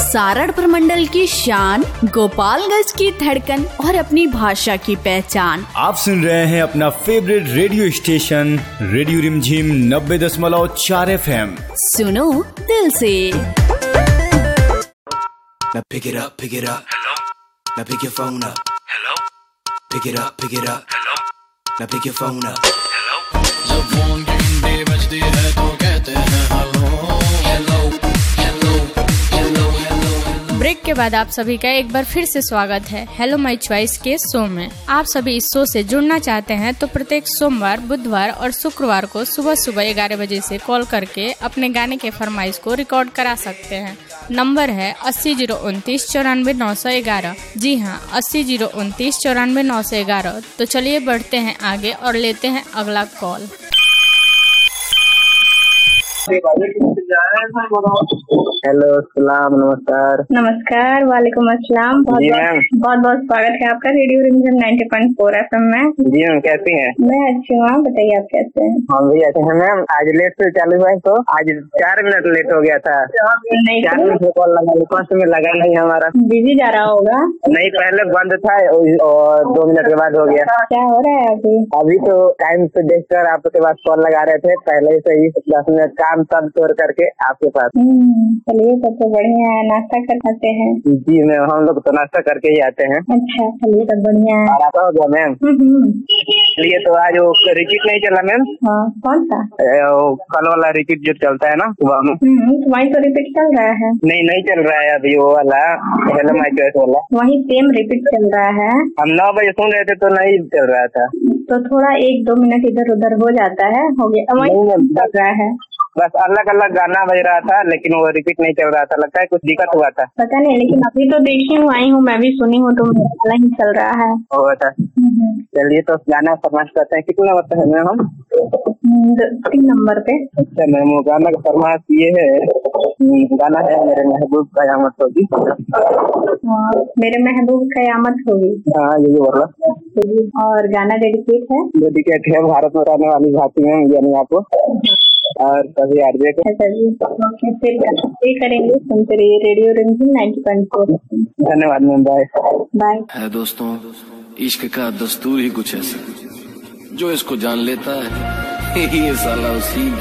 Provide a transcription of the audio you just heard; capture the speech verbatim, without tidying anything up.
सारण प्रमंडल की शान, गोपालगंज की धड़कन और अपनी भाषा की पहचान। आप सुन रहे हैं अपना फेवरेट रेडियो स्टेशन रेडियो रिमझिम नब्बे दशमलव चार एफ एम। सुनो दिल से। Now pick it up, pick it up. Hello. Now pick your phone up. Hello. Pick it up, pick it up. Hello. Now pick your phone up. Hello. जब phone की घंटी बजती है तो कहते हैं hello hello hello hello hello. Break के बाद आप सभी का एक बार फिर से स्वागत है हेलो माय चॉइस के शो में। आप सभी इस शो से जुड़ना चाहते हैं तो प्रत्येक सोमवार, बुधवार और शुक्रवार को सुबह सुबह ग्यारह बजे से कॉल करके अपने गाने के फरमाइश को रिकॉर्ड करा सकते हैं। नंबर है अस्सी जीरो उनतीस चौरानवे नौ सौ ग्यारह। जी हाँ, अस्सी जीरो उनतीस चौरानवे नौ सौ ग्यारह। तो चलिए बढ़ते हैं आगे और लेते हैं अगला कॉल। हेलो, सलाम, नमस्कार। नमस्कार, वालेकुम अस्सलाम। बहुत जी बहुत, मैम, बहुत बहुत स्वागत है आपका रेडियो रिमझिम नब्बे पॉइंट चार एफएम में। जी मैम, कैसी हैं? मैं अच्छी हूँ, आप बताइए आप कैसे हैं? हम भी अच्छे हैं मैम। आज लेट से चालू हुआ है तो आज चार मिनट लेट हो गया था। नहीं, चार मिनट से कॉल लगा, फर्स्ट में लगा नहीं हमारा। बिजी जा रहा होगा। नहीं, पहले बंद था और दो मिनट के बाद हो गया। क्या हो रहा है अभी? अभी तो टाइम से देखकर आपके पास कॉल लगा रहे थे, पहले से ही दस मिनट काम सब छोड़ करके आपके पास। चलिए, सब तो बढ़िया है। नाश्ता कर खाते हैं? जी मैम, हम लोग तो नाश्ता करके ही आते हैं। अच्छा, चलिए तब बढ़िया है। और आपका हो गया मैम? चलिए, तो आज वो रिपीट नहीं चला मैम? हाँ, कौन सा? कल वाला रिपीट जो चलता है ना सुबह में, वही तो रिपीट चल रहा है। नहीं नहीं चल रहा है अभी वो वाला हेलो माय चॉइस वाला। वही सेम रिपीट चल रहा है। हम नौ बजे सुन रहे थे तो नहीं चल रहा था, तो थोड़ा एक दो मिनट इधर उधर हो जाता है, हो गया। वही चल रहा है, बस अलग अलग गाना बज रहा था लेकिन वो रिपीट नहीं चल रहा था। लगता है कुछ दिक्कत हुआ था, पता नहीं। लेकिन अभी तो देखी हूँ, आई हूँ, मैं भी सुनी हूँ, तो वाला ही चल रहा है। हुआ था। चलिए, तो गाना फरमाइश करते हैं। कितने नंबर पे है मैम हम? तीन नंबर पे। अच्छा मैम, वो गाना का फरमाइश ये है, गाना है मेरे महबूब कयामत होगी। मेरे महबूब कयामत होगी। हाँ, यही बोल रहा। और गाना डेडिकेट है? डेडिकेट है भारत में रहने वाली भाषी में, यानी आपको और सभी आरजे को। फिर करेंगे, सुनते रहिए रेडियो रिमझिम नब्बे पॉइंट चार। धन्यवाद मैम, बाय बाय। है दोस्तों, इश्क का दस्तूर ही कुछ ऐसा जो इसको जान लेता है ये साला उसी